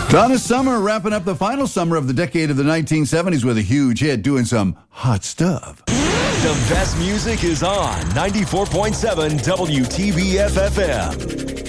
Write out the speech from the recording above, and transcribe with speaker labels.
Speaker 1: Donna Summer wrapping up the final summer of the decade of the 1970s with a huge hit, doing some hot stuff.
Speaker 2: The best music is on 94.7 WTBF FM.